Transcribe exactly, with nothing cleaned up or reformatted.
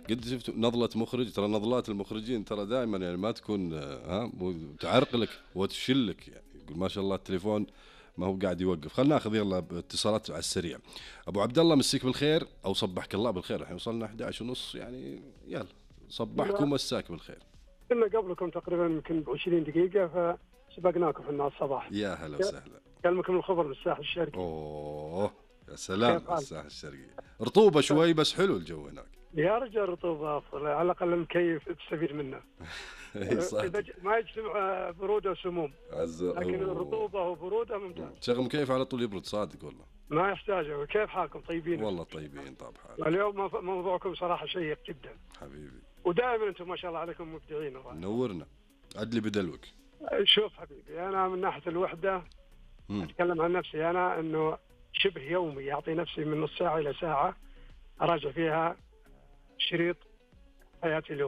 قد شفت نظلة مخرج، ترى نظلات المخرجين ترى دائما يعني ما تكون ها تعرقلك وتشلك، يعني يقول ما شاء الله التليفون ما هو قاعد يوقف. خلنا ناخذ يلا اتصالات على السريع. ابو عبد الله مسيك بالخير او صبحك الله بالخير، الحين وصلنا أحد عشر ونص يعني، يلا صبحك ومساك بالخير. كنا قبلكم تقريبا يمكن ب عشرين دقيقة فسبقناكم في الناس صباح. يا هلا وسهلا. كلمكم الخبر من الساحل الشرقي. اوه يا سلام على الساحل الشرقي، رطوبة شوي بس حلو الجو هناك. يا رجال رطوبة أفضل، على الأقل المكيف تستفيد منه. إذا ما يجتمع برودة وسموم، لكن الرطوبة وبرودة ممتاز. شغل مكيف على طول يبرد صادق والله. ما يحتاجه. كيف حالكم؟ طيبين؟ والله طيبين طاب حالك. اليوم موضوعكم صراحة شيق جدا حبيبي، ودائما أنتم ما شاء الله عليكم مبدعين. نورنا. أدلي بدلوك. شوف حبيبي، أنا من ناحية الوحدة مم. أتكلم عن نفسي أنا، أنه شبه يومي يعطي نفسي من نص ساعة إلى ساعة أراجع فيها شريط حياتي اليوم.